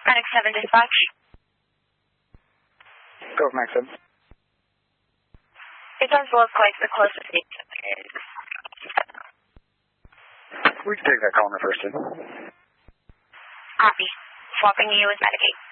Medic 7 dispatch. Go with Max 7. It's on Bullet Point, the closest station is. We can take that call in the first in. Copy. Swapping you as Medic 8.